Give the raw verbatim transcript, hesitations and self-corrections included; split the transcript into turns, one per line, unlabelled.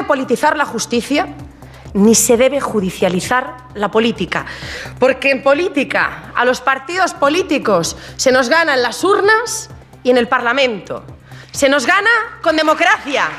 politizar la justicia ni se debe judicializar la política, porque en política a los partidos políticos se nos gana en las urnas y en el Parlamento. Se nos gana con democracia.